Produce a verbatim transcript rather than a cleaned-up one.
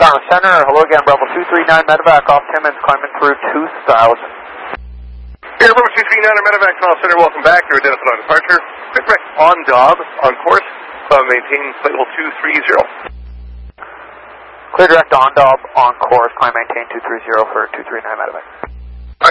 on the center. Hello again, Bravo two three nine Medevac off Timmins, climbing through two thousand. Here, Bravo two three nine Medevac Call Center, welcome back. You're identified on departure. Quick direct on Dob, on course, uh, maintain flight level two three zero. Clear direct on Dob, on course, climb maintain two three zero for two three nine Medevac.